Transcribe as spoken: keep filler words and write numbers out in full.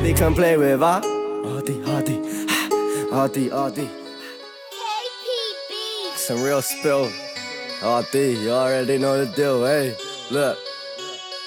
Hardy come play with, huh? Hardy, Hardy, Hardy, Hardy. Some real spill. Hardy, you already know the deal, hey. Look.